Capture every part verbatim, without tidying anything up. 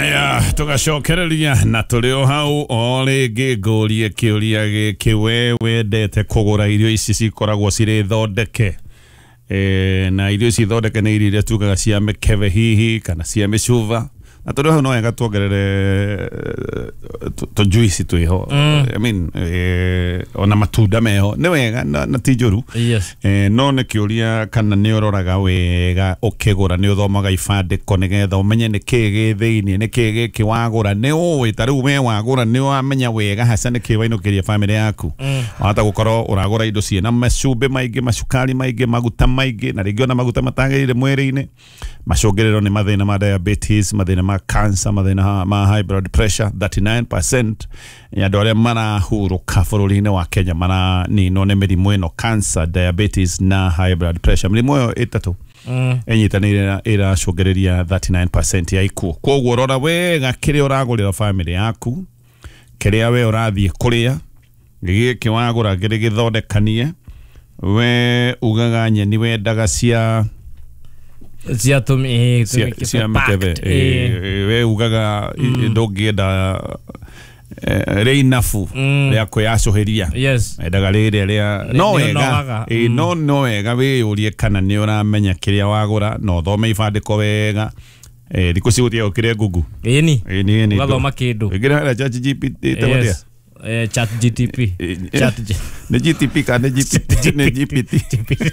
Haya, tugacokereria na tulio hau o ringi ngurie kiuria giki we wendete kugura irio ici cikoragwo cirĩ thondeke. Eh, na irio ici thondeke nĩ irio iria tugaga cia mĩkebe hihi kana cia mĩcuba. Na tulio hau no wega tuongerere to juice twiho. I mean, eh, ona matunda meho nĩ wega na, na ti njũru. Yes. Eh, no nĩ kiuria kana nĩ ũroraga wega ũkĩgũra nĩ ũthomaga ibandĩko nĩgetha ũmenye nĩ kĩĩ gĩ thĩinĩ nĩ kĩĩ gĩkĩ wagũra nĩ ũĩ ta rĩu we wagũra nĩ wamenya wega haca nĩ kĩĩ wainũkĩria family yaku. Wahota gũkorwo ũragũra indo ciĩna macumbĩ maingĩ macukari maingĩ maguta maingĩ na rĩngĩ ona maguta matagĩrĩire mwĩrĩ-inĩ. Macũngĩrĩro nĩ mathĩna ma diabetes, mathĩna ma cancer, mathĩna ma high blood pressure. Thirty-nine percent ya andũ arĩa marahurũka bũrũri-inĩ wa Kenya maraninwo nĩ mĩrimũ ĩno: cancer, diabetes na high blood pressure. Mĩrimũ ĩyo ĩtatũ ĩnyitanĩire ĩracũngĩrĩria thirty-nine percent ya ikuũ. Koguo rora wega kĩrĩa ũragũrĩra family yaku, kĩrĩa we ũrathiĩ kũrĩa, gĩkĩ wagũra kĩrĩ gĩthondekanie. We ugaga nyeni wendaga cia cia tumi cia mĩkebe, we ugaga ndũngĩenda rĩ inafu rĩa kwĩyacũhĩria. Yes. Endaga rĩrĩa rĩa no wega no no wega wĩyũrie kana nĩ ũramenya kĩrĩa wagũra na ũthome ibandĩko wega. Eh, thikũ ici gũtiga gũkĩrĩa Google. Ĩni. Ĩni ĩni. Ũgathoma kĩndũ. Ĩngĩra harĩa Chat G P T ĩtagwo Eh, Chat G T P. Chat nĩ G T P kana G P T nĩ G P T.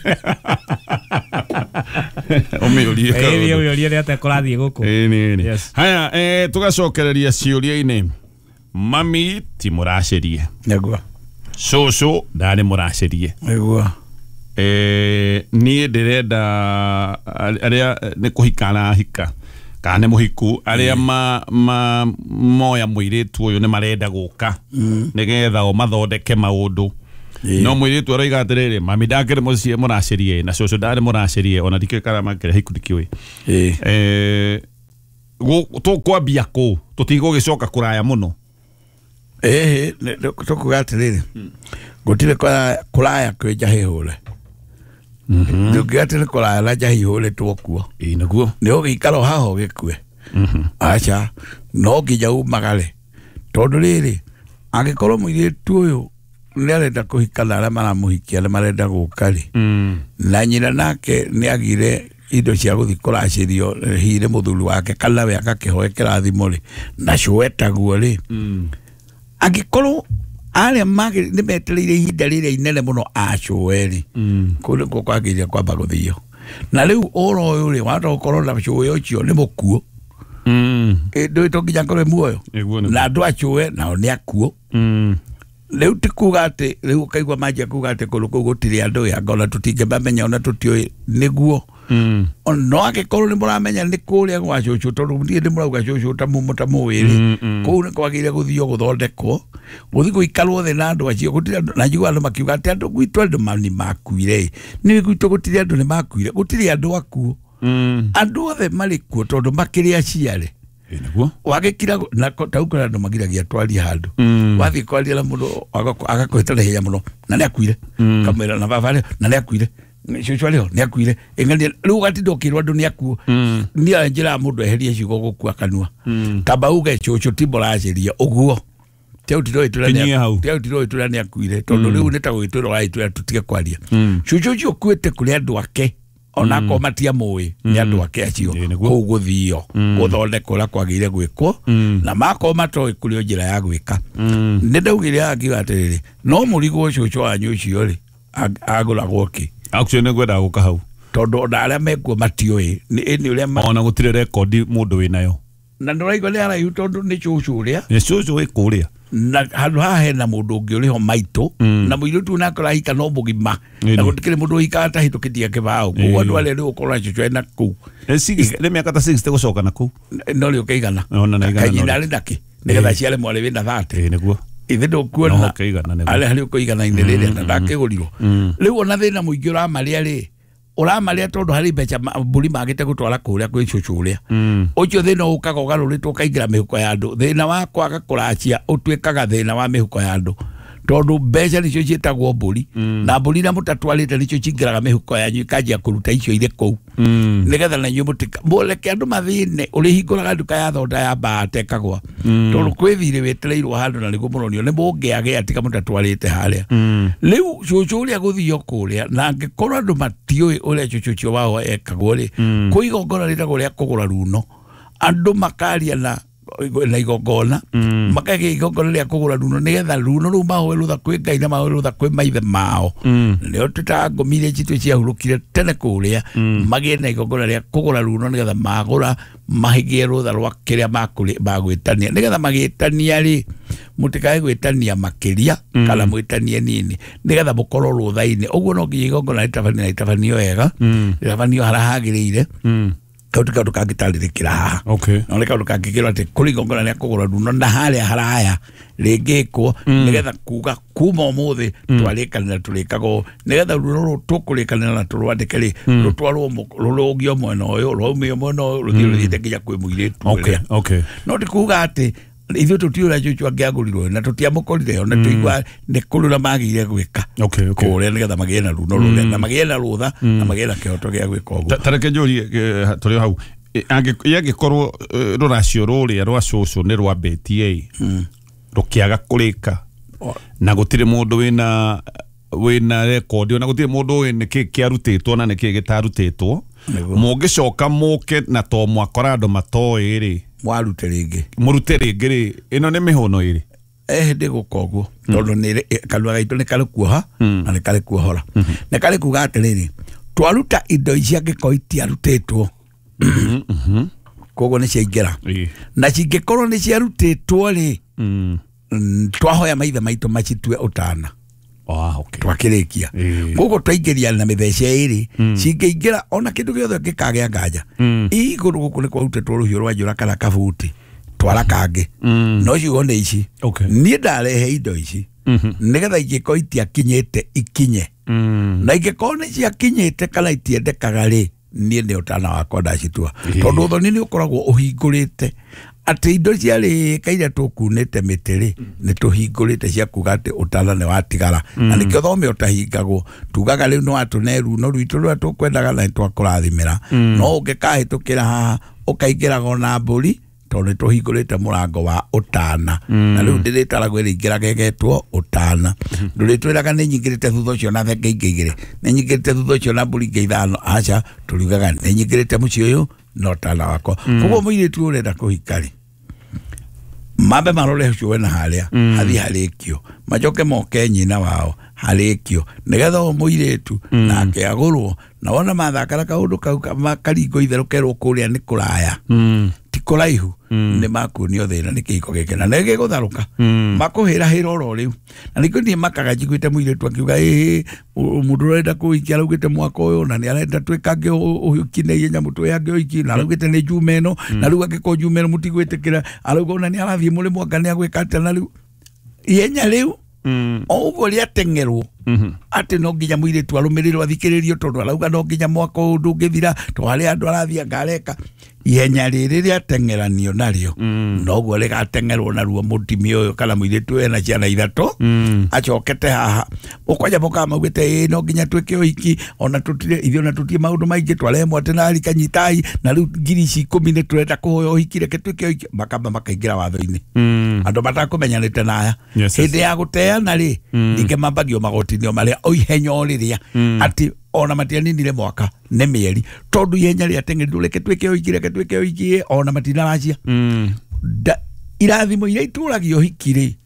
Ũmĩũrie ka. Ĩni ũmĩũrie rĩa te kũrathiĩ gũkũ. Ĩni ĩni. Haya, eh tugacokereria ciũria-inĩ. Mami ti mũracerie. Nĩguo. Cũcũ ndarĩ mũracerie. Nĩguo. Eh, niĩ ndĩrenda arĩa nĩ kũhika arahika kana nĩ mũhiku arĩa ma ma moya mũirĩtu ũyũ nĩ marenda gũka nĩgetha o mathondeke maũndũ. No mũirĩtu aroiga atĩrĩrĩ, mami ndakĩrĩ mũciĩ mũracerie na cũcũ ndarĩ mũracerie ona ndikĩkara makĩrĩa hiku ndikĩũĩ. Eh, tũkwambia kũ tũtigũgĩcoka kũraya mũno. Eh, tũkuga atĩrĩrĩ, gũtirĩ kũraya kwĩ njahĩhũre. Ndũngĩatĩrĩ kũraya na njahĩhũre twokuo. Ĩ naguo nĩ ũgĩikara haha ũgĩkue. Aca no nginya umagare tondũ rĩrĩ angĩkorwo mũirĩtu ũyũ nĩ arenda kũhikana arĩa maramũhikia nĩ marenda gũka rĩ, na nyina nake nĩ agire indo cia gũthiĩ kũracĩrio hire mũthuri wake kana we agakĩhoe kĩrathimo rĩ na cwetaguo rĩ, angĩkorwo arĩa magi nĩ metereire ihinda rĩrĩa inene mũno acũe rĩ, kũrĩ kwagĩrĩire kwamba gũthio. Na rĩu ũhoro ũyũ rĩ wahota gũkorwo na cũe ũcio nĩ mũkuo. Ndũĩ to nginya korwo muoyo na andũ acũe nao nĩ akuo. Rĩu ti kuga atĩ rĩu ũkaigua manjia kuga atĩ kũndũ kũu gũtirĩ andũ ya ngona tũtingĩmamenya ona tũtiũĩ nĩguo. No angĩkorwo nĩ mũramenya nĩ kũrĩa gwa cũcũ tondũ niĩ nĩ mũrauga cũcũ ta mũmũ ta mũwĩrĩ, kũu nĩ kwagĩrĩire gũthio gũthondekwo gũthiĩ gũikarwo thĩ na andũ acio. Gũtirĩ andũ na njigua andũ makiuga atĩ andũ gwitũ andũ mani makuire, nĩ gwitũ gũtirĩ andũ nĩ makuire, gũtirĩ andũ akuo. Andũ othe marĩ kuo tondũ makĩrĩ aciare. Wagĩkira na taukora andũ magiragia twaria handũ, wathiĩ kwaria na mũndũ agakwĩta na hinya mũno na nĩ akuire, kamwĩra na baba na nĩ akuire, cũcũ arĩho nĩ akuire, ĩng'ania rĩu gatindo kĩrwo andũ nĩ akuo. Niĩ njĩra mũndũ eherie ciugo gũkua kanua tamba uge cũcũ ti mũraceria ũguo. Teu tiro itũra teu tiro itũra nĩ akuire tondũ rĩu nĩ ta gwĩtũra wa itũra tũtige kwaria. Cũcũ ũcio ũkuĩte kũrĩ andũ ake ona ko matia mũĩ nĩ andũ ake acio kũu gũthio gũthondeka ũrĩa kwagĩrĩire gwĩkwo na mako matoĩ kũrĩ njĩra ya gwĩka. Nĩ ndaugire akiuga atĩrĩrĩ, no mũrigo cũcũ wanyu ũcio rĩ agũragwo kĩ? Actually nĩ ngwenda gũka hau tondũ ona arĩa mekuo matiũĩ nĩ ũrĩa ona gũtirĩ rekondi mũndũ wĩnayo. Na ndũraigua nĩ araihu tondũ nĩ cũcũ ũrĩa nĩ cũcũ wĩ kũrĩa na handũ haha hena mũndũ ũngĩ ũrĩho maitũ na mũirĩtu nake ũrahika no mũgima na gũtikĩrĩ mũndũ ũhikaga atahĩtũkĩtie kĩbaũ. Koguo andũ arĩa rĩu ũkorwo na cũcũ ena kũu nĩ mĩaka ta sixty gũcoka na kũu no rĩo kaigana kanyina arĩ nake nĩgetha ciare mwarĩ wĩna thate. Nĩguo ithe ndũkuona arĩa harĩ ũkũigana-inĩ rĩrĩa na ndakĩgũrirwo. Rĩu ona thĩna mũingĩ ũramarĩa rĩ ũramarĩa tondũ harĩ mbeca mbũri magĩte gũtwara kũrĩa kwĩ cũcũ ũrĩa ũcio thĩna ũkaga ũgarũrĩtwo ũkaingĩra mĩhuko ya andũ. Thĩna wa kwaga kũracia ũtuĩkaga thĩna wa mĩhuko ya andũ tondu mbeca nicio cietagwo mburi na mburi na mutatwarite nicio cingiraga mihuko yanyu ikanjia kuruta icio ire kou nigetha na nyu mutika muleke andu mathine uri hinguraga nduka ya thonda ya mbate kagwa tondu kwithire wetereirwo handu na niguo muronio ni mungiage atika mutatwarite haria riu cucu uria guthio kuria na ngikorwo andu matiui uria cucu cio wao ekagwo ri kuigongona ritagwo ria kugura runo andu makaria na na igongona makage igongona ria kugura runo nigetha runo ru mahoe rutha kwi Ngai na mahoe rutha kwi maithe mao nio tutangomire citu cia hurukire tene kuria magie na igongona ria kugura runo nigetha magura mahigie rutha rwa kiria makuri bagwitania nigetha magitania ri mutikae gwitania makiria kana mwitanie nini nigetha mukorwo rutha-ini uguo no nginya igongona ritabanio ritabanio wega ritabanio harahagirire kautu kautu kagitarikira haha okay no le kautu kagikira ati kuringongona ria kugura runo na haria haraya ringikwo nigetha kuga kuma umuthi twarikanira turikago nigetha runo ru tukurikanira na turwandike ri rutwarwo rurugio mwena uyu rumio mwena uyu ruthio ruthite nginya kwi muiritu okay okay no tikuga ati ithu tutiura cucu angiagurirwo na tutiamukorire ona tuigua ni kurura magire gwika okay okay kuria nigetha magie na runo ruria na magie na rutha na magie na kihoto gia gwika uguo tareke njuri turi hau ange yagikorwo ruracio ruria rwa cucu ni rwa beti rukiaga kurika na gutire mundu wina wina record ona gutire mundu wina ki kiarutitwo na ni ki gitarutitwo mungicoka muke na to mwakora andu matoi ri warute ringi murute ringi ri ino ni mihono iri eh ndi gukoguo tondu ni kanua gaitu ni kale kuoha na ni kale kuohora ni kale kuga atiriri twaruta indo icia ngikoiti arutitwo koguo ni ciaingira na cingikorwo ni ciarutitwo ri twahoya maithe maitu macitue utana ah okay twakirikia gugu twaingiria na mithece iri cingiingira ona kindu giothe gikagea nganja iguru guku ni kwarutetwo ruhio rwa njura kana kabuti twara kange no ciugo ni ici nie ndarehe indo ici nigetha ingikoitia akinyite ikinye na ingikoo ni ciakinyite kana itiendekaga ri nie ni utana wakwa ndacitua tondu uthoni ni ukoragwo uhingurite ati indo ciari kaira tukunite mitiri ni tuhingurite cia kuga ati utana ni watigara na nikio thome utahingagwo tugaga riu no atuneru no rwitu rwa tukwendaga na twakurathimira no ungikahitukira haha ukaingira gona mburi tondu tuhingurite murango wa utana na riu ndiritaragwo iringira gegetwo utana nduritwiraga ni nyingirite thutha ucio na thenge ingigire ni nyingirite thutha ucio na mburi ngeithano acha turiugaga ni nyingirite muci uyu no tana wako koguo muiritu urenda kuhikari mambe marore ucio na haria hathi harikio majoke moke nyina wao harikio nigetha o muiritu nake agurwo na wona mathakara kaundu kau makaringo itherũkerwo kuria ni kuraya tikuraihu ni makunio thina ni kiko gike na nege gutharuka makuhira hira oro riu na niko ni makaga njiguite muiritu akiuga eh mundu renda kuikia raugite mwaka uyu na ni arenda twikange uyukine yenya mutu yange uiki na raugite ni jumeno na riu akiko jumeno mutigwitikira arauga ona ni arathie muri mwaka ni agwikate na riu yenya riu o ugo ria tengerwo ati no nginya muiritu arumirirwo athikiririo tondu arauga no nginya mwaka uyu ndungithira to hari andu arathia ngareka ihenya riri ria tengeranio nario no guo rigatengerwo naruo mutimi uyu kana muiritu ena ciana ithatu acokete haha ukwaja boka maugite no nginya twike uhiki ona tutire ithio na tutie maundu maingi twaremwo ati na rikanyitai na riu ngiri ici ikumi ni turenda kuhoya uhiki reke twike uhiki makamba makaingira watho-ini andu matakumenyanite naya hindi ya guteana ri ninge mambagio magotinio maria oihenyo riria ati ona matianinire mwaka ne mieri tondu ihenya ria tengeri reke twike uhiki reke twike uhiki ona matinaracia irathimo iria ituragio hikiri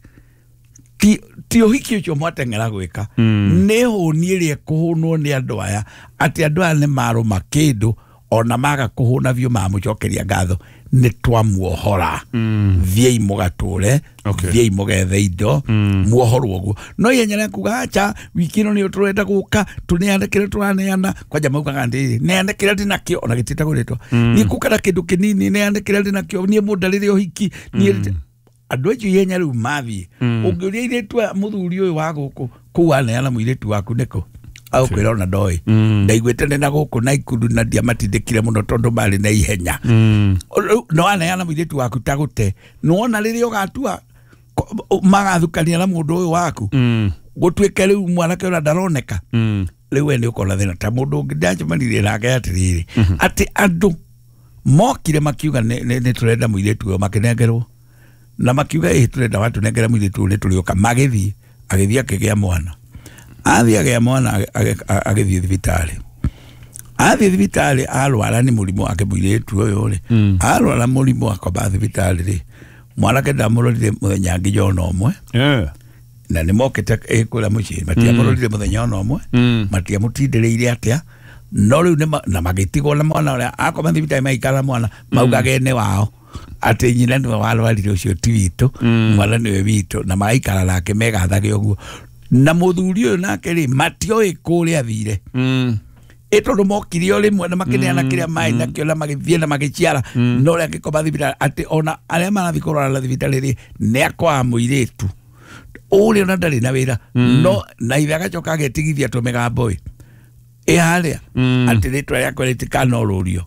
ti ti uhiki ucio mwatengera gwika ne huni ria kuhunwo ni andu aya ati andu aya ne maruma kindu ona maga kuhuna vyo mamucokeria ngatho ni twamuohora thiei mugature thiei mugethe indo muohorwo guo no yenyere kuga acha wikino ni uturenda guka tuneandikire turaneana kwaja maugaga ndi neandikire ndi nakio ona gitita guritwa ni kukara kindu kinini neandikire ndi nakio ni mundarire uhiki ni andu acio yenya riu mathi ungiuria iretwa muthuri uyu wa guku kuaneana muiritu waku niko au kwira ona ndoi ndaigwete nena guku na ikudu na ndiamatindikire muno tondu mari na ihenya no aneana muiritu waku tagute no ona riri ugatua magathukania na mundu uyu waku mm gutwike riu mwanake ura ndaroneka mm riu ene ukona thina ta mundu ungi ndajamanirie nake atiriri ati andu mokire makiuga ne turenda muiretu uyu makinengerwo na makiuga eh turenda watu nengera muiretu ne turioka magithii agithii akigea mwana athi agea mwana agithii thibitari athi thibitari arwara ni murimu ake muiretu uyu ri arwara murimu akoba thibitari ri mwanake ndamurorire muthenya nginya ona umwe yeah na ni mokete ekura muci matia murorire muthenya ona umwe matia mutindireire atia no riu na magitigo na mwana uria akoma thibitari maikara mwana maugage ne wao ati nyina ni walwarire ucio ti witu mwana ni witu na maikara nake megathage uguo na muthuri uyu nake ri matio ikuri athire mm eto no mokirio rimwe na makineana kiria mai na kio na magithie na magiciara no ria ngikoma thibitari ati ona aria marathi kurora thibitari ri ne akwa muiretu uri ona ndari na wira no na ithaga choka getigithia to megambo e haria ati ritwa yakwa ritikana ururio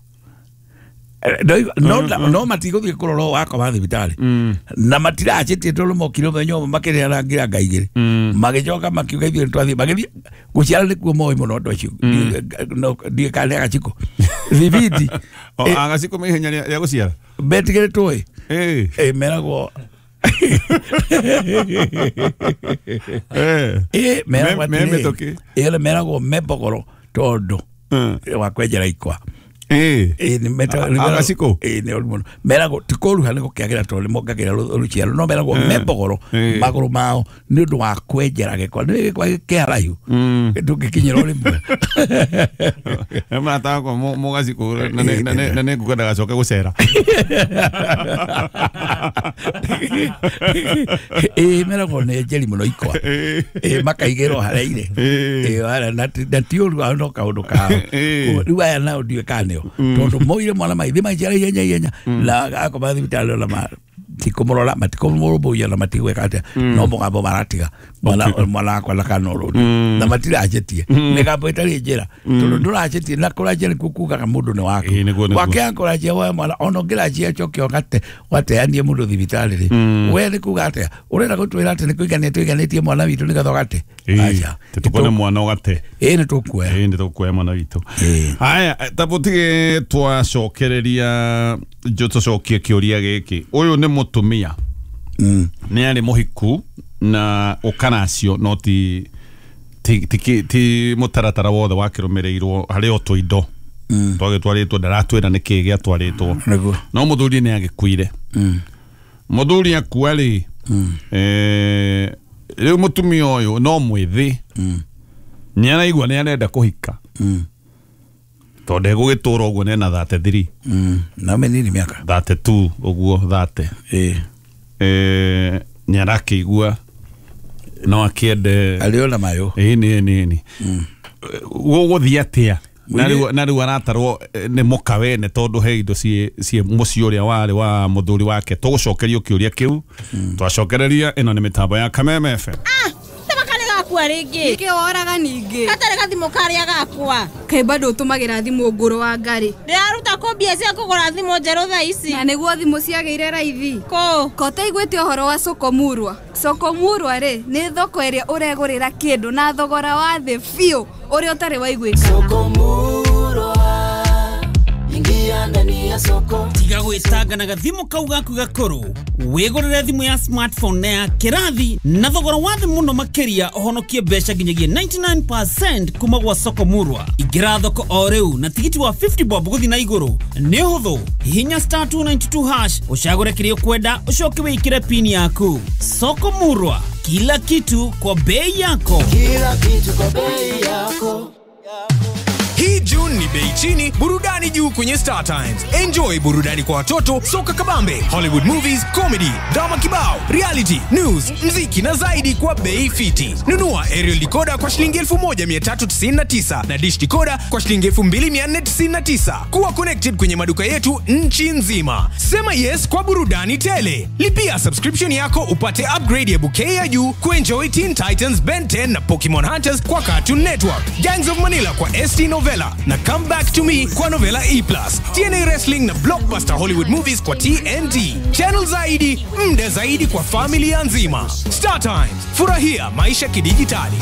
no no no matigo thie kurora wako ba thibitari na matira achitie tolo mokiro benyo makire arangira ngaigire magicoka makiuga ithio twathi magithie guciara ni kuo moi muno ndo cio no die kale agachiko thibiti o agachiko me henya ya guciara betigire toy eh eh merago eh eh merago me me toke ele merago mepokoro todo wa kwejera ikwa eh eh ni meta agachiko eh ne olmono merago tikoru hane ko kiagira tole mokagira luciaro no merago mepokoro magoro mao ni ndu wa kwejera gekwa ni kwa kiarayu tukikinyira uri mwe ema ta ko mo gachiko na ne na ne kuga gacoka gucera eh merago ne jeri muno ikwa eh makaigero hareire eh ara na tiuru ano kaundu ka riu aya na ndio kaneo tondu moire mwana mai thima jara yenya yenya la akoma thibitari la ma tikomorola matikomoro ya la matigwe kata no mugabo maratiga mwana mwana kwa la kanoro na matira ajetie ne gabo itari jera tondu ndura ajetie na kora jera kukuga ka mundu ne wako wake ankora je wa mwana ono gira je chokyo kate wate anie mundu thibitari ri we ne kugate urenda gutwira ate ne kuigane tuiganetie mwana witu ne gathogate aja tukone mwana ogate eh ne tukwe eh ne tukwe mwana witu haya tapotige twacokereria joto cokie kiuria giki uyu ne mutumia mm ne ari muhiku na ukanacio no ti ti ti, ti mutaratara wothe wakirumirirwo hari o tuindo mm twage twaritwo ndaratwira ne kige atwaritwo no muthuri ne agikuire mm muthuri akwari mm eh riu mutumia uyu no mwithi mm ni araigwa ne arenda kuhika mm tonde gugitura uguo ne na thirty-three mm na menini miaka thirty-two uguo thirty eh eh ni arakigua no akiende aliona mayo eh ni ni ni wo guthia atia nari nari waratarwo ne mokawe ne tondu he indo cie cie mucio ria wari wa muthuri wake tugucokerio kiuria kiu twacokereria ino ni mitambo ya Kameme F M gakwa ringi niki oraga ningi atare gathimo karia gakwa kai bado utumagira thimu nguru wa ngari ndiraruta ko mbia cia kugura thimu njeru tha ici na niguo thimu ciageire raithi ko kota igwete uhoro wa Sokomurwa Sokomurwa ri ni thoko iria uregurira kindu na thogora wa thi fiu uri utari waiguika Sokomurwa ingia ndani ya soko tiga gwitanga na gathimu kau gaku gakuru wigurire thimu ya smartphone na ya kirathi na thogora wa thi muno makiria ohonokie besha ginyagia ninety-nine percent kuma gwa Sokomurwa igira thoko o riu na tigiti wa fifty bob guthi na iguru ni huthu hinya star two ninety-two hash ushagure kirio kwenda ucoke wikire pin yaku Sokomurwa kila kitu kwa bei yako kila kitu kwa bei yako. Hii June ni bei chini, burudani juu kwenye Star Times. Enjoy burudani kwa watoto, soka kabambe, Hollywood movies, comedy, drama kibao, reality, news, mziki na zaidi kwa bei fiti. Nunua aerial decoder kwa shilingi elfu moja mia tatu tisini na tisa na dish decoder kwa shilingi elfu mbili mia nne tisini na tisa. Kuwa connected kwenye maduka yetu nchi nzima. Sema yes kwa burudani tele. Lipia subscription yako upate upgrade ya bouquet ya juu kuenjoy Teen Titans, Ben ten na Pokemon Hunters kwa Cartoon Network, Gangs of Manila kwa S T Novella na Come Back to Me kwa Novela E plus, T N A Wrestling na Blockbuster Hollywood Movies kwa T N T. Channel zaidi, mda zaidi kwa familia nzima. Star Times, furahia maisha kidijitali.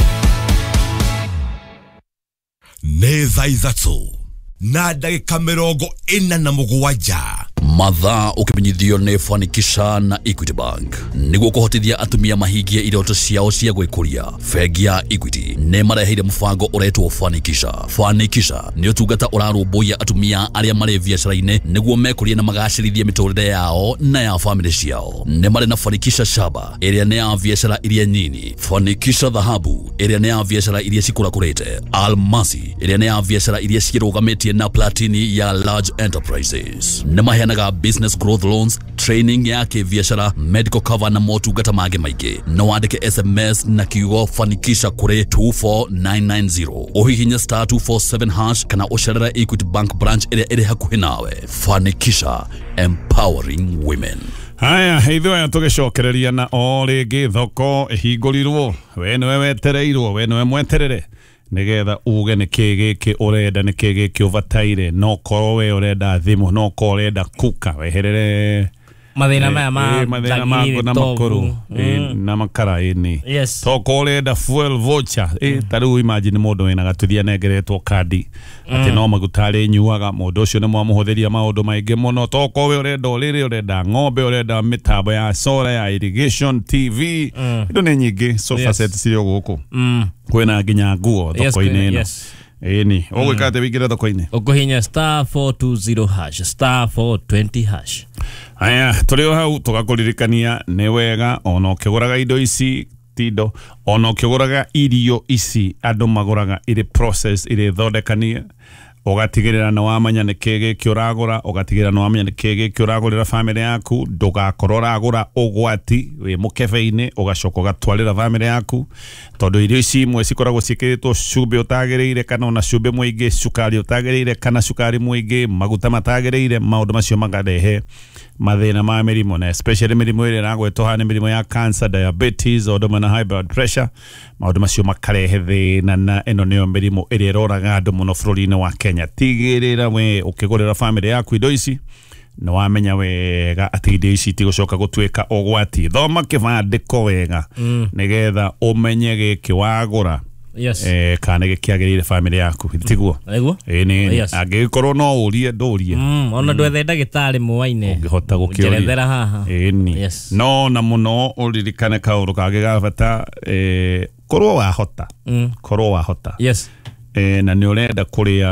Neza izatso na ndagika mirongo ina na mugwanja mathaa ukimenyithio ni Fanikisha na Equity Bank niguo kuhotithia atumia mahingie iroto ciao cia gwikuria. Bengi ya Equity ne mareheire mubango uretwo Fanikisha. Fanikisha ni utungata urarumbuia atumia aria mari biacara-ine niguo mekurie na magacirithie miturire yao na ya family ciao. Ne mari na Fanikisha Shaba iria ne ya biacara iria nyini, Fanikisha Dhahabu iria ne ya biacara iria cikurakurite, Almasi iria ne ya biacara iria cirugametie na Platini ya large enterprises. Ne mahena business growth loans, training ya kibiashara, medical cover na motungata mage maige. No wandike S M S na kiugo Fanikisha kure two four nine nine zero. Uhihinya star two four seven hash kana usharira Equity Bank branch ire ire hakuhi nawe. Fanikisha, empowering women. Haya, hitho ya tugicokereria na o ringi thoko ihingurirwo. We niwe wetereirwo, we niwe mweterere. Nigetha uge ni kigiki urenda ni kigiki overtire no korwo we urenda thimu no korwo urenda kuka weherere mathina maya ma mathina mangu na makuru na makara ini to korwo urenda fuel voucher eh tariu imagine mundu wina gatuthia nengeretwo kandi ati no magutari nyuaga mundu ucio ni mwamuhuthiria maundu maingi muno to korwo we urenda uriri urenda ng'ombe urenda mitambo ya solar ya irrigation T V indo ni nyingi sofa set cirio guku kwena nginya nguo thoko-ini ino eni ogwikate wigira thoko-ini ukuhinya star four two zero hash star four twenty hash. Aya tulio hau tugakuririkania ni wega ono kiguraga indo ici tindo ono kiguraga irio ici andu maguraga iri process iri thondekanie ugatigirira na wamanya ni kege kiuragura ugatigirira na wamanya ni kege kiuragurira family yaku ndugakorora agura ugwati we mukebe-ini ugacoka gatwarira family yaku tondu irio ici imwe cikoragwo cikiritwo cumbi utagiriire kana ona cumbi muingi cukari utagiriire kana cukari muingi maguta matagiriire maundu macio magarehe mathina ma mirimo na especially mirimo ire ragwetwo hane mirimo ya cancer, diabetes odoma na high blood pressure maundu macio makarehe thina na eno niyo mirimo ire iroraga andu muno bururi-ini wa Kenya. Tigirira we ukigurira family yaku indo ici no wamenya wega ati indo ici tigucoka gutwika ogwati. Thoma kibandiko wega nigetha umenye giki wagura yes eh kana gikiagirire family yaku tiguo aiguo eni angikorwo no urie ndurie mm ona ndwethe ndagitari muwaine ungihota gukirethera haha eni no na muno uririkane kauru kage gabata eh korwo wahota korwo wahota yes eh na ni urenda kuria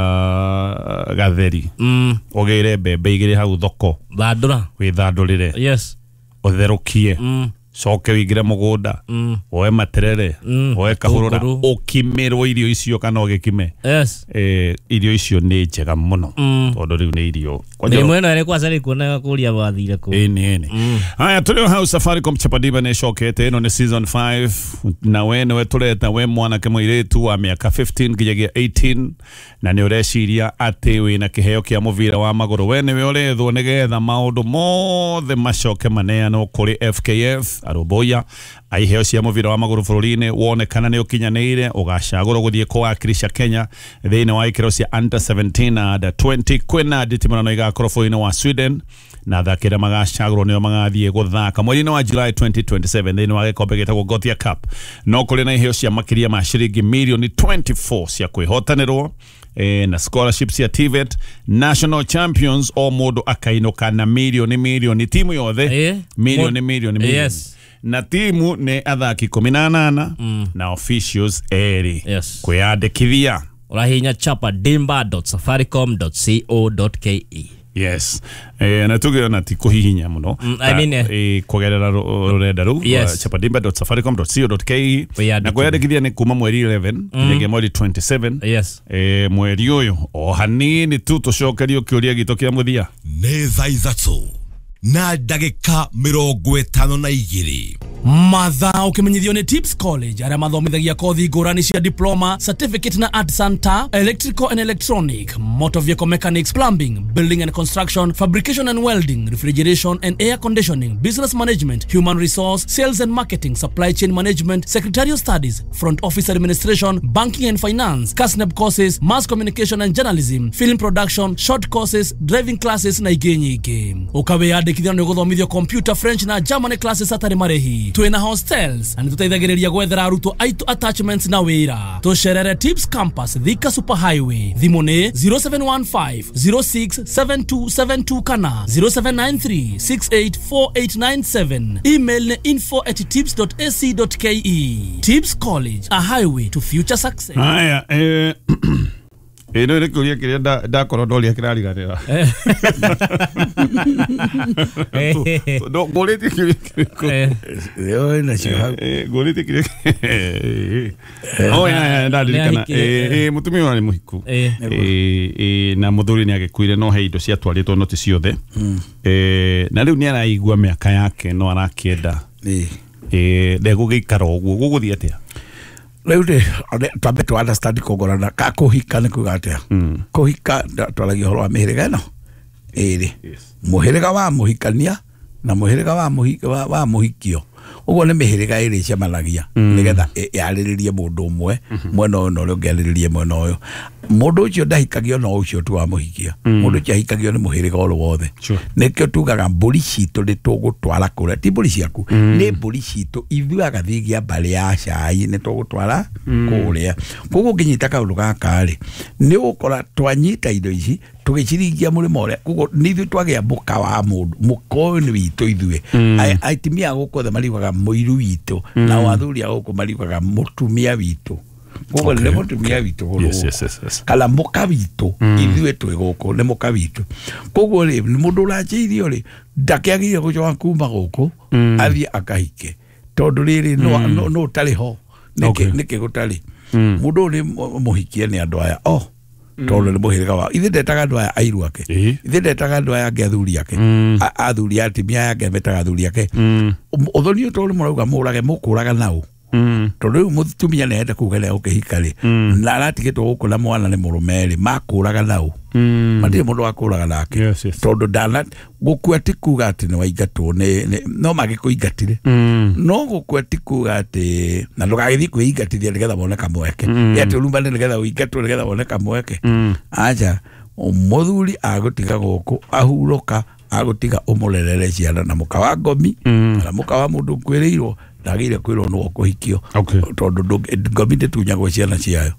gatheri mm ogere bebe igire hau thoko thandura wi thandurire yes utherukie mm coke wigire mugunda oe materere oe kahurura ukimirwo irio icio kana ogikime yes eh irio icio ni njega muno tondu riu ni irio ni mwena ere kwa sari kuona kuria wathire ku eni eni haya tulio hau Safaricom Chapadiba ne shokete ino ni season five na we we tureta we mwana ke muiretu wa miaka fifteen nginya eighteen na ni ureciria ati we na kiheo kia muvira wa maguru we ni we urethwo nigetha maundu mothe macoke maneano kuri F K F aroboya aiheo cia muvira wa maguru bururi-ini wone kana ni ukinyanire ugacagura guthie kuwakilisha Kenya thiini wa ikiro cia under seventeen na under twenty kwina nditimano igakorwo bũrũri-inĩ wa Sweden na thakira magacagurwo nio magathie guthaka mweri-inĩ wa July twenty twenty-seven thiini wa gikombe gitagwo Gothia Cup no kuri na iheo cia makiria ma ciringi milioni twenty-four cia kwihotanirwo eh, na scholarships ya T V E T national champions o mundu akainuka na milioni milioni timu yothe eh? milioni milioni milioni yes na timu ne athaki kumi na nana mm. na officials eri yes kwiyandikithia urahinya chapa dimba dot safaricom dot co dot ke yes eh na tuge na tikuhihinya muno mm, I mean eh kugerera rurenda ru yes. chapa dimba dot safaricom dot co dot ke na kwiyandikithia ni kuma mweri eleven nginya mweri twenty-seven yes eh mweri uyu o hanini tu tucokerio kiuria gitu kia muthia neza izatso na ndagika mirongo itano na igiri Matha ukimenyithio ni Tips College aria mathomithagia kothi ngurani cia diploma, certificate na artisan ta electrical and electronic, motor vehicle mechanics, plumbing, building and construction, fabrication and welding, refrigeration and air conditioning, business management, human resource, sales and marketing, supply chain management, secretarial studies, front office administration, banking and finance, C A S N E B courses, mass communication and journalism, film production, short courses, driving classes na ingĩ nyingĩ. Ukawiyandĩkithia nĩ gũthomithio computer, French na German classes atarĩ marĩhi. Twina hostels na nĩtũteithagĩrĩria gwethera arutwo aitũ attachments na wĩra. Tũcerere Tips Campus Thika Super Highway. Thimũ nĩ zero seven one five zero six seven two seven two kana zero seven nine three six eight four eight nine seven. Email nĩ info at tips dot a c dot k e. Tips College, a highway to future success. Haya, eh Eh no nikuria kiria da da korodolia kirariganira. No golete kiria. Yo na chiha. Eh golete kiria. Oh ya da dirikana. Eh mutumia ni muhiku. Eh eh na muthuri ni agikuire no he indo cia twaritwo no ti ciothe. Eh na riu ni araigua miaka yake no arakienda. Eh eh ndego gikara oguo guguthia atia. Leo de tambe to understand kugorana ka kuhika ni kugatea kuhika twalagia horo wa mihirega no iri muhirega wa muhikania na muhirega wa muhika wa muhikio ugo ni mihirega iri cemanagia nigetha yariririe mundu umwe mwena uyu no ngeririe mwena uyu mundu ucio ndahikagio no ucio tu wa muhikia mundu ucio ahikagio ni muhirega oro wothe nikio tugaga mburi citu ni tugutwara kure ti mburi ciaku ni mburi citu ithuaga thigia bari ya cai ni tugutwara kuria kugo nginyita kaundu gaka ri ni ukora twanyita indo ici tugiciringia murimo ria kugo nithu twagia muka wa mundu muko ni witu ithue aitimia gukothe marigaga muiru witu na wathuri aguko marigaga mutumia witu kugo le mutumia witu goro kala muka witu ithue twe guko ne muka witu kugo ri mundu rachiithio ri ndakiagiye gucoka kuma guko athie akahike tondu riri no no tari ho niki niki gutari mundu ni muhikie ni andu aya oh tondu ni muhirega wa ithe ndetaga andu aya airu ake ithe ndetaga andu aya athuri ake athuri atimia yake metaga athuri ake uthoni tondu murauga murage mukuraga nao tondu mutumia ne enda kugele ukihikari na aratigitwo gukula mwana ni murumeri makuraga nao mandi mundu akuraga nake tondu dana gukua ti kuga ati ni waigatwo ni no magikuingatire no gukua ti kuga ati na ndugagithi kuingatithia nigetha boneka mweke yati urumba ni nigetha uingatwo nigetha boneka mweke aja umuthuri agutiga guku ahuruka agutiga umurerere ciana na muka wa ngomi na muka wa mundu kwiriirwo ndagire kwirwo no kuhikio tondu ngomi nditunyagwo ciana ciayo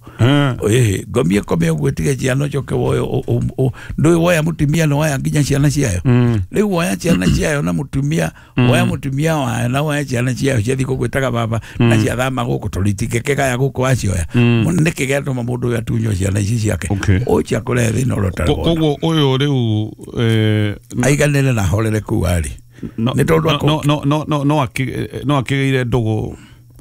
eh ngomi ekome gwetiga ciana coke woyo ndu woya mutumia no woya nginya ciana ciayo riu woya ciana ciayo na mutumia woya mutumia wa na woya ciana ciayo ciathi kugwetaga baba na ciathama guku turitikekega ya guku acioya munike gatuma mundu ya tunyo ciana ici ciake o cia kure thina rotaro koguo uyu riu eh aiganene na horere kuari no no no no no no no akigeire ndugu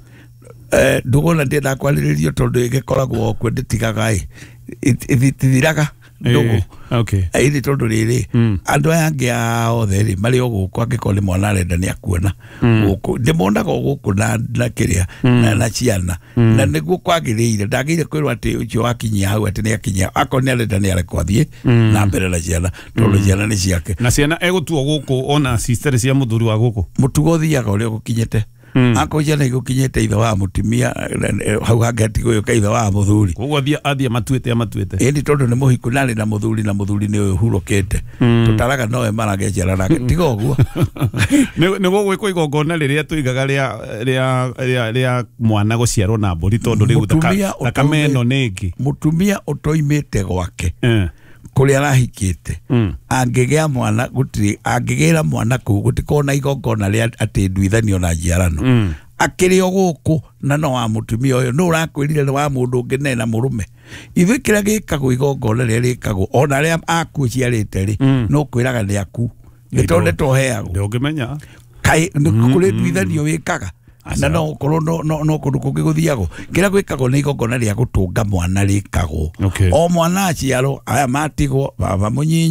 eh ndugu na ndenda kwaliririo tondu igikoragwo kwendetigaga ithiraga ndugu okay aidi tondu riri andu aya angi othe ri mari oguko angikoni mwana arenda ni akuona guku ndimonaga guku na na kiria na na ciana na niguo kwagiriire ndagire kwirwa ati ucio akinyia hau ati ni akinyia akoni arenda ni arekwathie na mbere na ciana tondu ciana ni ciake na ciana egutuo guku ona sister cia muthuri wa guku mutugo thiaga uria gukinyete ako jana igukinyete ithe wa mutumia hau hagati goyo kaithe wa muthuri koguo thia athia matuite amatuite indi tondu ni muhiku nari na muthuri na muthuri ni hurukete tutaraga noe marage ciara nake tigo guo ni go gwiko igongona riria tuigaga ria ria ria mwana guciarwo na mburi tondu riu thakame no ningi mutumia utoimite gwake kuri arahikite angigea mwana gutiri angigira mwana ku gutikona igongona ria ati nduithanio na njiarano akirio guku na no wa mutumia uyu no urakwirire ni wa mundu ngene na murume ithu kira gikagwo igongona ria rikagwo ona ria aku ciarite ri no kwiraga ni aku gitonde toheagwo ndungimenya kai kuri nduithanio wikaga na no korwo no no no kundu kungi guthiago kira gwikagwo ni igongona ria gutunga mwana rikagwo o mwana aciaro aya matigwo baba munyinyi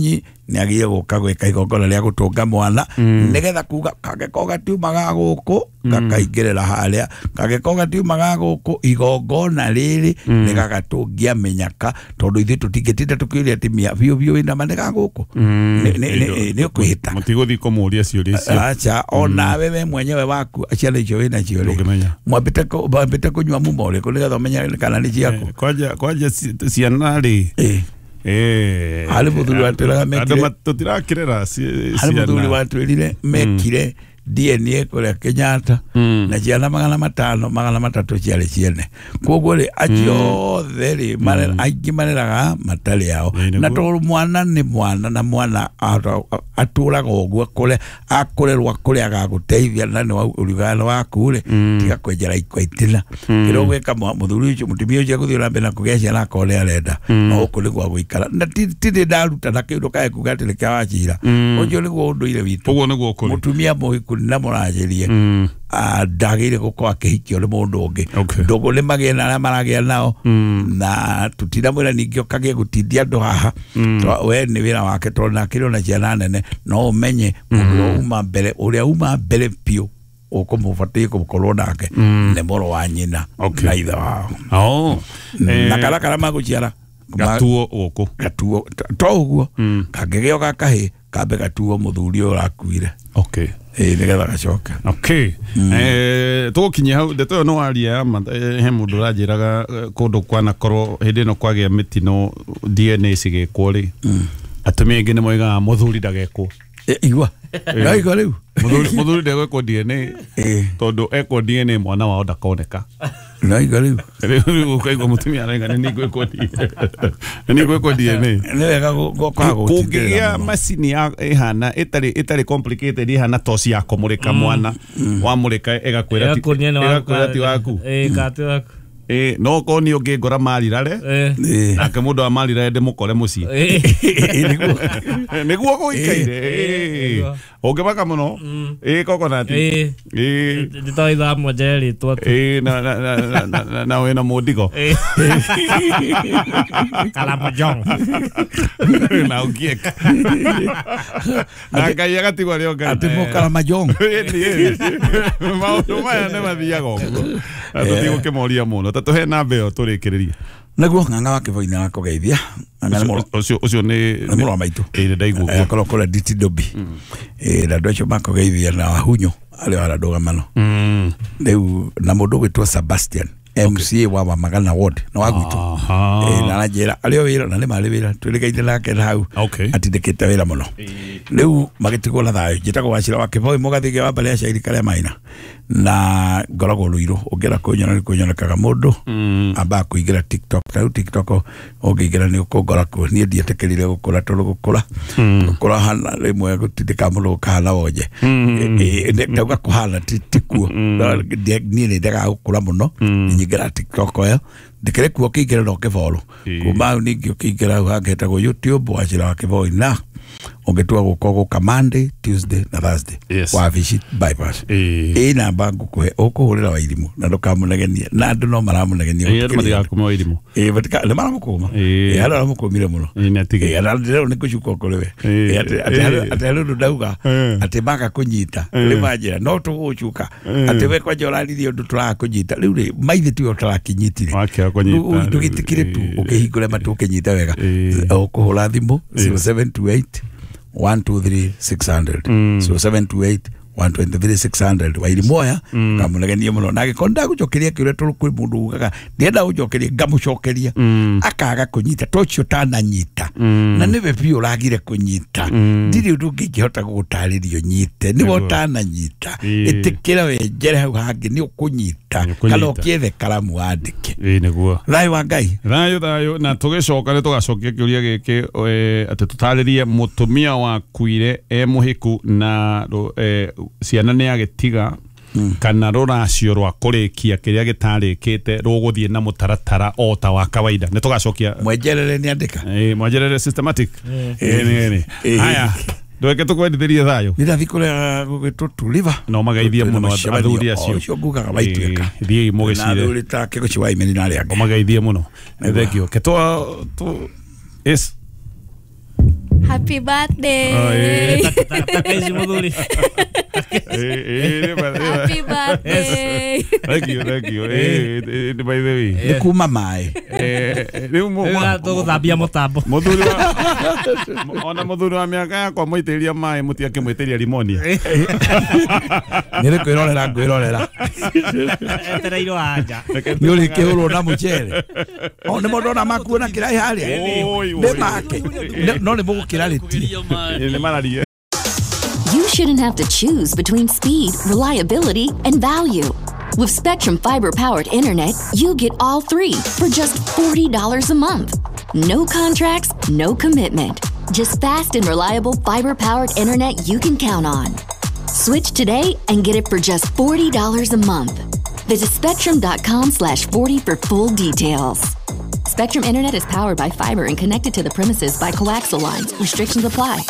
nä agire gå ka gwä ka igongona rä a gå tå nga mwana nä getha kuga kagä korwo gatiumaga gå kå gakaingä rä ra harä a kagä korwo gatiumaga gå kå igongona rä rä nä gagatå ngia menyaka tondå ithuä tå tingä tinda tå kä ria atimia biå biå wä na manä ga gå kå nä å kwä hä ta må tigå thi kå må ria ciå icio acha onawe we mwenyewe waku ciana icio wä nacio rä mwambä te kå nyua muma å rä kå nä getha å menye kana nä ciaku kwanja ciana rä harä må thuri watwäraga mekire tutirakirera harä må thuri watwärire mekire D N A kå rä a Kenyatta na ciana magana matano magana matatå ciarä ciene koguo rä aciothe rä aingä mareraga matarä ao na tondå mwana nä mwana na mwana atå raga å guo akå rerwo akå rä agagå teithia na nä å waku rä tiga kwenjera ikwa itina ä rä gwä ka må thuri å cio må tumia å cio gå thiä na mbere na kå gä a ciana akorwo nä arenda no gå kå nä gwa gå ikara na tirä ndaruta na kä ndå kae kuga atä rä kä wa cira å cio nä guo å ndå ire witå må tumia må hiku na må ranjä rie ndagä ire gå korwo akä hikio nä må ndå å ngä ndågå nä magä na arä a maragä nao na tå tinda mwä ra ningä å kagä gå tindia andå haha we nä wä ra wake tondå nakä rä ona ciana nene no å menye må ndå å uma mbere å rä a uma mbere biå å kå må batä gå korwo nake nä må ro wa nyina na ithe wao na kara kara magå ciara gatuo å kå gatuo to å guo kangä gä o gakahä kambe gatuo må thuri å rakuire nä getha gacoka tå kinyia hau ndeto ä yo nä waria he må ndå å ranjä raga kå ndå kwanakorwo hä ndä ä no kwagä a mä tino D N A cigä kwo rä atumia aingä nä moigaga må thuri ndagekwo igua igua rä u må thuri ndegwekwo D N A tondå ekwo D N A mwana wao ndakoneka na igua rä u rä u kaigua må tumia arenga nä nä gwäkwo D N A nä wega kå ngä gä a macini ihana itarä complicated ihana toci ya kå må rä ka mwana wa må rä ka ägakwä ra ti waku Eh, no ko ni oge ngora marirare nake mundu amarira ndä må kore må ciä nä guo gå ikaire å ngä baka må no coconut nditoitha mwenjere rĩtwa na wä na må ndigo Kalamajong na å gieka na ngai agatigwo rä o ngai atä må Kalamajong maå ndå maya nä mathiaga å guo tå tigå kä moria må no tå he namba ä yo tå rä kä rä ria naguo ng'ang'a wa Kĩboi nĩ arakũgeithia ũcio nĩ mũrũ wa maitũ ndaigua akorwo kũrĩa D T Dobi na andũ acio makũgeithia na Wahunyu arĩa aradũgamano rĩu na mũndũ ũgwĩtwo Sebastian M C A wa Wamagana Ward na wa gwitũ na aranjĩra arĩ o wĩra na nĩ marĩ wĩra twĩrĩgaine nake hau atindĩkĩte wĩra mũno rĩu magĩtigwo na thayũ njĩtagwo Wachira wa Kĩboi mũgathĩgĩ wa mbarĩ ya cairi karĩa maina na ngoragwo Rũirũ ũngĩra kũnyona nĩ kũnyonekaga mũndũ ambaga kũingĩra TikTok rĩu TikTok ũngĩingĩra nĩ ũkũngora kuo niĩ ndietĩkĩrire gũkũra tondũ gũkũra gũkũra hana rĩmwe gũtindĩka mũndũ gũkahana wonje ndauga kũhana ti kuo niĩ nĩ ndegaga gũkũra mũno nyingĩra TikTok ĩyo ndĩkĩrĩ kuo ũkĩingĩra na ũkĩbolũ kuma hau ningĩ ũkĩingĩra hau hangetagwo YouTube Wachira wa Kĩboi na ungetua gukogwo ka Monday, Tuesday na Thursday wa visit bypass ĩ namba ngũkũhe ũkũhũrĩra wa irimũ na ndũkamũnegenia na andũ no maramũnegenia ĩ andũ matigakũma wa irimũ ĩ batika nĩ maramũkũma ĩ andũ maramũkũmire mũno nĩ atige ĩ andũ nĩ kũcuka kũrĩ we atĩ atĩ andũ ndauga atĩ maga kũnyita rĩ manjĩra no tũgũcuka atĩ we kwanja ũrarithia ũndũ tũraga kũnyita rĩu rĩ maithe tiwe ũtarakinyitire ndũgĩtĩkire tu ũkĩhingũre matũ ũkĩnyita wega ũkũhũra thimũ zero seven two eight one two three six hundred so seven two eight one two three six hundred wairi moya ngamunegenia muno na gikonda gucokeria kiure turu kuri mundu ugaga ndienda gucokeria ngamucokeria akaga kunyita tocio tananyita na niwe pio uragire kunyita ndiri undu ngihota gugutaririo nyite niwe tananyita itikira we njere hau hangi ni ukunyita kana ukiethe karamu andike ĩ niguo thayo wa Ngai thayo thayo na tugicoka ni tugacokia kiuria giki ati tutaririe mutumia wa kuire e muhiku na ciana nä agätiga kana rũracio rwa kũrĩkia kĩrĩa gĩtarĩkĩte rũgũthiĩ na mũtaratara o ta wa kawaida nĩ tũgacokia mwenjerere nĩ andĩka ĩ mwenjerere systematic ĩ nĩ haya ndweke tũkwendithĩrie thayũ nĩrathiĩ kũrĩa gũgĩtwo tuliva no magaithie mũno athuri acio ũcio ngugaga baituĩka thiĩ mũgĩcire na athuri ta kĩgoci wa imeni na arĩa angĩ magaithie mũno thengio ke twa tu is Happy birthday. Takaishi mudhuri. Happy birthday. Thank you, thank you. Eh, by the way. Ni kuma mai. Eh, ni mo. Tuko thabia mutambo. Muthuri wa ona muthuri wa miaka yakwa muitiria mai mutiake muitiria limoni. Nire kwirorera kwirorera. Etereiro anja. Ni uri kiuru na muchere. O ni mondo na makuona kirai haria. Ne make. No ni mugu kirari ti. Ni mararie. You shouldn't have to choose between speed, reliability, and value. With Spectrum fiber-powered internet, you get all three for just forty dollars a month. No contracts, no commitment. Just fast and reliable fiber-powered internet you can count on. Switch today and get it for just forty dollars a month. Visit spectrum.com slash 40 for full details. Spectrum Internet is powered by fiber and connected to the premises by coaxial lines. Restrictions apply.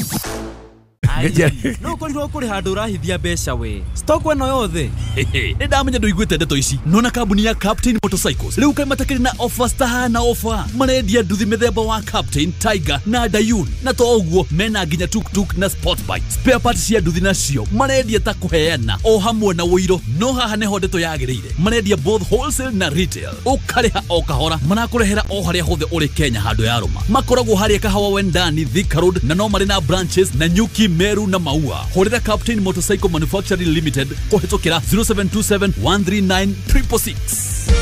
No konjwa kuri handu urahithia mbeca we stock weno yothe ni ndamenya nduiguite ndeto ici nona kambuni ya Captain Motorcycles riu kaimatakiri na offers tahana offer marendia nduthi mithemba wa Captain, Tiger na Dayun na to uguo mena nginya tuk-tuk na sport bike spare parts cia nduthi nacio marendia ta kuheana o hamwe na wiro no haha neho ndeto yagirire marendia both wholesale na retail ukariha o kahora manakurehera o haria hothe uri Kenya handu ya Roma makoragwo haria Kahawa Wendani, Thika Road na no mari na branches na Nyuki, Meru na Maua. Horera Captain Motorcycle Manufacturing Limited kuhetokera zero seven two seven one three nine six six six.